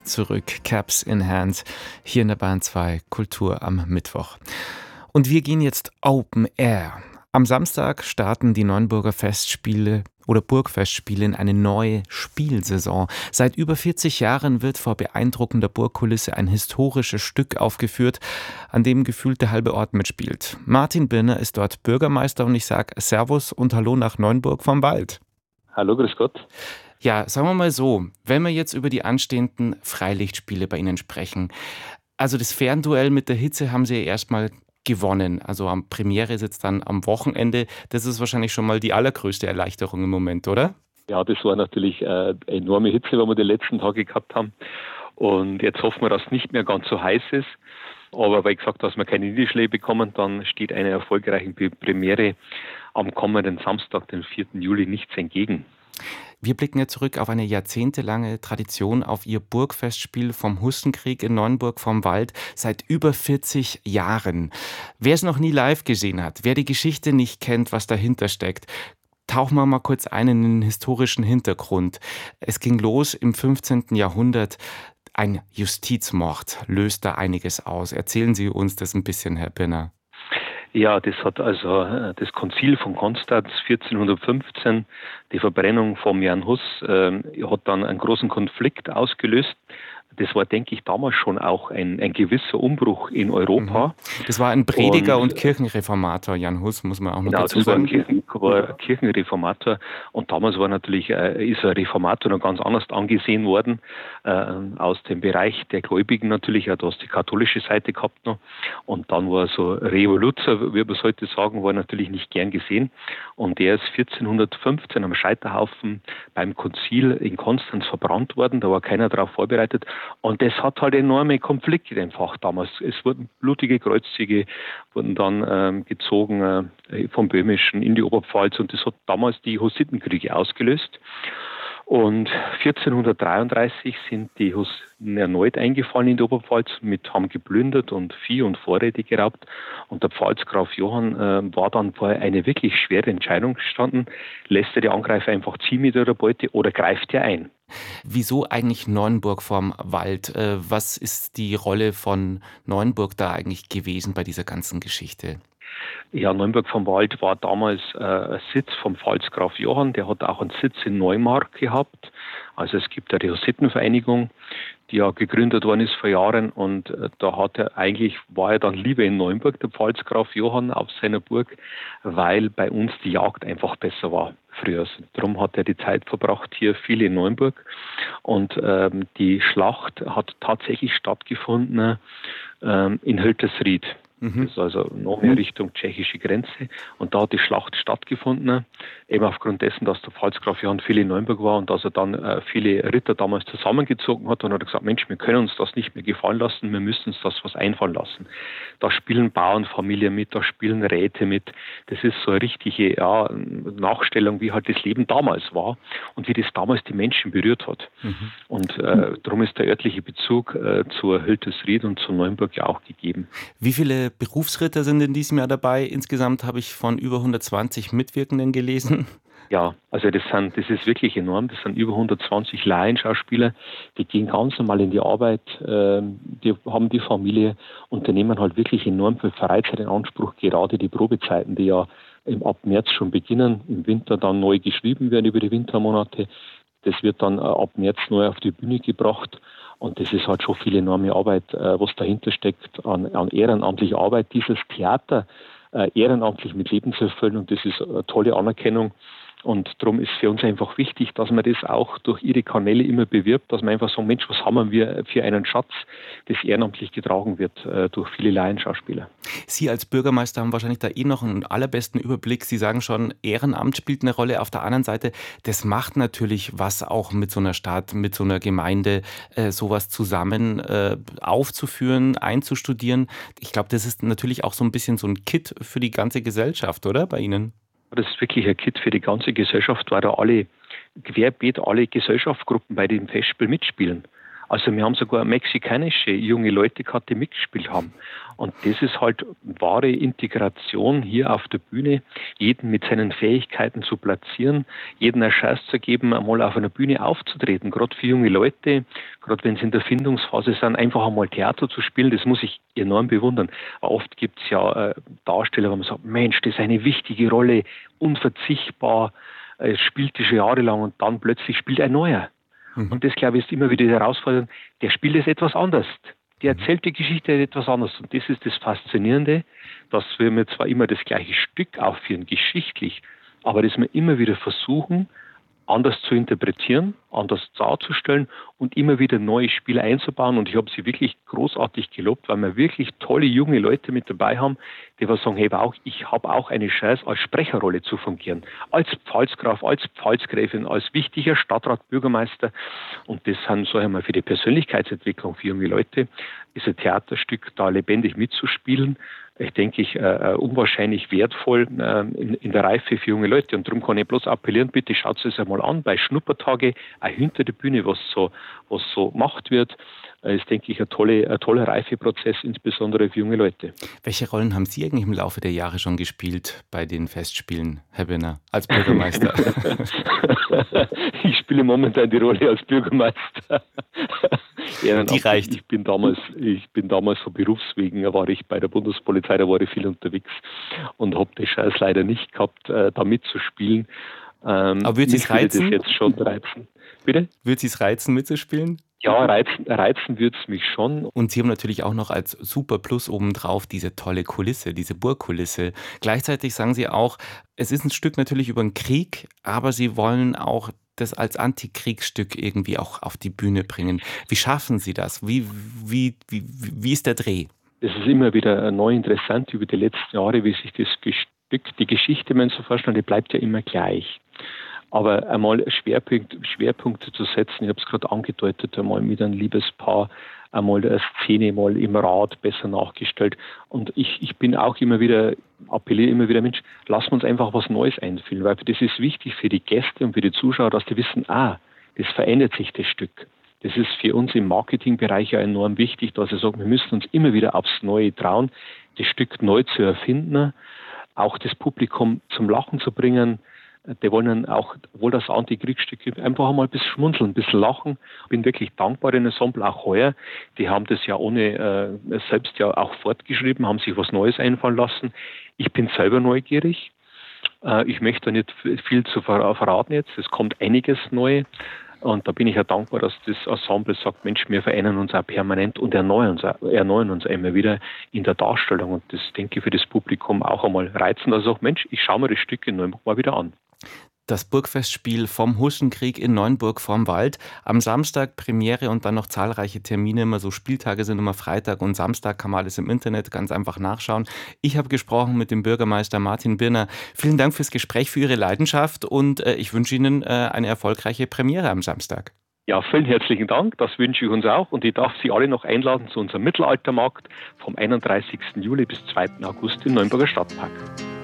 Zurück, Caps in Hand, hier in der Bahn 2 Kultur am Mittwoch. Und wir gehen jetzt Open Air. Am Samstag starten die Neuenburger Festspiele oder Burgfestspiele in eine neue Spielsaison. Seit über 40 Jahren wird vor beeindruckender Burgkulisse ein historisches Stück aufgeführt, an dem gefühlt der halbe Ort mitspielt. Martin Birner ist dort Bürgermeister und ich sage Servus und Hallo nach Neuenburg vom Wald. Hallo, grüß Gott. Ja, sagen wir mal so, wenn wir jetzt über die anstehenden Freilichtspiele bei Ihnen sprechen, also das Fernduell mit der Hitze haben Sie ja erstmal gewonnen. Also am Premiere ist jetzt dann am Wochenende. Das ist wahrscheinlich schon mal die allergrößte Erleichterung im Moment, oder? Ja, das war natürlich enorme Hitze, was wir die letzten Tage gehabt haben. Und jetzt hoffen wir, dass es nicht mehr ganz so heiß ist. Aber weil gesagt, dass wir keine Niederschläge bekommen, dann steht einer erfolgreichen Premiere am kommenden Samstag, den 4. Juli, nichts entgegen. Wir blicken ja zurück auf eine jahrzehntelange Tradition, auf Ihr Burgfestspiel vom Hussenkrieg in Neuenburg vom Wald seit über 40 Jahren. Wer es noch nie live gesehen hat, wer die Geschichte nicht kennt, was dahinter steckt, tauchen wir mal kurz ein in den historischen Hintergrund. Es ging los im 15. Jahrhundert. Ein Justizmord löst da einiges aus. Erzählen Sie uns das ein bisschen, Herr Birner. Ja, das hat also das Konzil von Konstanz 1415, die Verbrennung vom Jan Hus, hat dann einen großen Konflikt ausgelöst. Das war, denke ich, damals schon auch ein gewisser Umbruch in Europa. Das war ein Prediger und Und Kirchenreformator, Jan Hus, muss man auch noch genau, dazu das war sagen. war ein Kirchenreformator, und damals war natürlich ist ein Reformator noch ganz anders angesehen worden, aus dem Bereich der Gläubigen natürlich, auch da hast die katholische Seite gehabt noch, und dann war so Revoluzer, wie man es heute sagen, war natürlich nicht gern gesehen, und der ist 1415 am Scheiterhaufen beim Konzil in Konstanz verbrannt worden, da war keiner darauf vorbereitet, und das hat halt enorme Konflikte entfacht damals. Es wurden blutige Kreuzzüge, wurden dann gezogen vom Böhmischen in die Oberpfalz, und das hat damals die Hussitenkriege ausgelöst. Und 1433 sind die Hussiten erneut eingefallen in die Oberpfalz, haben geplündert und Vieh und Vorräte geraubt. Und der Pfalzgraf Johann war dann vor eine wirklich schwere Entscheidung gestanden. Lässt er die Angreifer einfach ziehen mit ihrer Beute oder greift er ein? Wieso eigentlich Neuenburg vorm Wald? Was ist die Rolle von Neuenburg da eigentlich gewesen bei dieser ganzen Geschichte? Ja, Neuenburg vom Wald war damals ein Sitz vom Pfalzgraf Johann. Der hat auch einen Sitz in Neumark gehabt. Also es gibt ja die Hussitenvereinigung, die ja gegründet worden ist vor Jahren. Und da war er dann lieber in Neuenburg, der Pfalzgraf Johann, auf seiner Burg, weil bei uns die Jagd einfach besser war früher. Darum hat er die Zeit verbracht hier viel in Neuenburg. Und die Schlacht hat tatsächlich stattgefunden in Hültersried. Mhm. Das ist also noch mehr Richtung tschechische Grenze. Und da hat die Schlacht stattgefunden, eben aufgrund dessen, dass der Pfalzgraf Johann viel in Neuenburg war und dass er dann viele Ritter damals zusammengezogen hat, und hat er gesagt, Mensch, wir können uns das nicht mehr gefallen lassen, wir müssen uns das was einfallen lassen. Da spielen Bauernfamilien mit, da spielen Räte mit. Das ist so eine richtige Nachstellung, wie halt das Leben damals war und wie das damals die Menschen berührt hat. Mhm. Und darum ist der örtliche Bezug zur Hültersried und zu Neuenburg ja auch gegeben. Wie viele Berufsritter sind in diesem Jahr dabei? Insgesamt habe ich von über 120 Mitwirkenden gelesen. Ja, also das ist wirklich enorm. Das sind über 120 Laienschauspieler, die gehen ganz normal in die Arbeit, die haben die Familie und die nehmen halt wirklich enorm viel Freizeit in Anspruch, gerade die Probezeiten, die ja ab März schon beginnen, im Winter dann neu geschrieben werden über die Wintermonate. Das wird dann ab März neu auf die Bühne gebracht. Und das ist halt schon viel enorme Arbeit, was dahinter steckt an ehrenamtlicher Arbeit, dieses Theater ehrenamtlich mit Leben zu erfüllen. Und das ist eine tolle Anerkennung. Und darum ist für uns einfach wichtig, dass man das auch durch ihre Kanäle immer bewirbt, dass man einfach sagt, Mensch, was haben wir für einen Schatz, das ehrenamtlich getragen wird durch viele Laienschauspieler. Sie als Bürgermeister haben wahrscheinlich da noch einen allerbesten Überblick. Sie sagen schon, Ehrenamt spielt eine Rolle. Auf der anderen Seite, das macht natürlich was auch mit so einer Stadt, mit so einer Gemeinde, sowas zusammen aufzuführen, einzustudieren. Ich glaube, das ist natürlich auch so ein bisschen so ein Kit für die ganze Gesellschaft, oder, bei Ihnen? Das ist wirklich ein Kit für die ganze Gesellschaft, weil da querbeet alle Gesellschaftsgruppen bei dem Festspiel mitspielen. Also wir haben sogar mexikanische junge Leute gehabt, die mitgespielt haben. Und das ist halt wahre Integration hier auf der Bühne, jeden mit seinen Fähigkeiten zu platzieren, jeden eine Chance zu geben, einmal auf einer Bühne aufzutreten. Gerade für junge Leute, gerade wenn sie in der Findungsphase sind, einfach einmal Theater zu spielen, das muss ich enorm bewundern. Oft gibt es ja Darsteller, wo man sagt, Mensch, das ist eine wichtige Rolle, unverzichtbar, spielt die schon jahrelang und dann plötzlich spielt ein neuer. Und das, glaube ich, ist immer wieder die Herausforderung, der spielt es etwas anders. Der erzählt die Geschichte etwas anders. Und das ist das Faszinierende, dass wir mir zwar immer das gleiche Stück aufführen, geschichtlich, aber dass wir immer wieder versuchen, anders zu interpretieren, anders darzustellen und immer wieder neue Spiele einzubauen. Und ich habe sie wirklich großartig gelobt, weil wir wirklich tolle junge Leute mit dabei haben, die was sagen, hey, ich habe auch eine Chance, als Sprecherrolle zu fungieren, als Pfalzgraf, als Pfalzgräfin, als wichtiger Stadtrat, Bürgermeister. Und das sind, sagen wir mal, für die Persönlichkeitsentwicklung für junge Leute, ist ein Theaterstück da lebendig mitzuspielen, ich denke, unwahrscheinlich wertvoll in der Reife für junge Leute. Und darum kann ich bloß appellieren, bitte schaut es einmal an, bei Schnuppertage, auch hinter der Bühne, was so gemacht wird, ist, denke ich, ein toller Reifeprozess, insbesondere für junge Leute. Welche Rollen haben Sie eigentlich im Laufe der Jahre schon gespielt bei den Festspielen, Herr Birner, als Bürgermeister? Ich spiele momentan die Rolle als Bürgermeister. Die reicht. Ich bin damals von Berufswegen, war ich bei der Bundespolizei, da war ich viel unterwegs und habe die Chance leider nicht gehabt, da mitzuspielen. Aber würde Sie es reizen? Das jetzt schon reizen. Bitte? Würde Sie es reizen, mitzuspielen? Ja, reizen würde es mich schon. Und Sie haben natürlich auch noch als Super Plus obendrauf diese tolle Kulisse, diese Burgkulisse. Gleichzeitig sagen Sie auch, es ist ein Stück natürlich über den Krieg, aber Sie wollen auch das als Antikriegsstück irgendwie auch auf die Bühne bringen. Wie schaffen Sie das? Wie ist der Dreh? Es ist immer wieder neu interessant über die letzten Jahre, wie sich das Stück, die Geschichte, wenn man so vorstellt, die bleibt ja immer gleich. Aber einmal Schwerpunkte zu setzen, ich habe es gerade angedeutet, einmal mit einem Liebespaar, einmal eine Szene mal im Rat besser nachgestellt. Und ich bin auch appelliere immer wieder, Mensch, lassen wir uns einfach was Neues einfühlen, weil das ist wichtig für die Gäste und für die Zuschauer, dass die wissen, das verändert sich das Stück. Das ist für uns im Marketingbereich ja enorm wichtig, dass wir sagen, wir müssen uns immer wieder aufs Neue trauen, das Stück neu zu erfinden, auch das Publikum zum Lachen zu bringen. Die wollen dann auch, obwohl das Antikriegsstück gibt, einfach einmal ein bisschen schmunzeln, ein bisschen lachen. Ich bin wirklich dankbar dem Ensemble, auch heuer. Die haben das ja selbst ja auch fortgeschrieben, haben sich was Neues einfallen lassen. Ich bin selber neugierig. Ich möchte da nicht viel zu verraten jetzt. Es kommt einiges neu. Und da bin ich ja dankbar, dass das Ensemble sagt, Mensch, wir verändern uns auch permanent und erneuern uns immer wieder in der Darstellung. Und das, denke ich, für das Publikum auch einmal reizend. Also auch, Mensch, ich schaue mir das Stück in Neuenburg mal wieder an. Das Burgfestspiel vom Huschenkrieg in Neuenburg vorm Wald. Am Samstag Premiere und dann noch zahlreiche Termine. Immer so Spieltage sind immer Freitag und Samstag, kann man alles im Internet ganz einfach nachschauen. Ich habe gesprochen mit dem Bürgermeister Martin Birner. Vielen Dank fürs Gespräch, für Ihre Leidenschaft und ich wünsche Ihnen eine erfolgreiche Premiere am Samstag. Ja, vielen herzlichen Dank. Das wünsche ich uns auch. Und ich darf Sie alle noch einladen zu unserem Mittelaltermarkt vom 31. Juli bis 2. August im Neuenburger Stadtpark.